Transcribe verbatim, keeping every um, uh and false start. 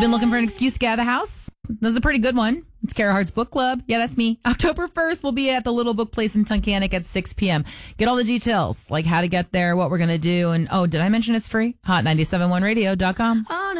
been looking for an excuse to get out of the house? This is a pretty good one. It's Kara Hart's Book Club. Yeah, that's me. October first, we'll be at the Little Book Place in Tunkhannock at six p.m. Get all the details, like how to get there, what we're going to do. And, oh, did I mention it's free? hot nine seven one radio dot com.